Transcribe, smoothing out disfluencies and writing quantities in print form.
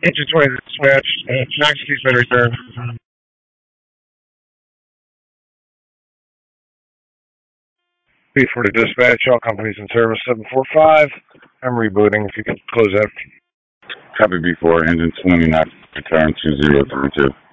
Engine 20 dispatched. Max keys been returned. P4 to dispatch. All companies in service 745. I'm rebooting. If you can close out. Copy B4, engine 29, return 2032.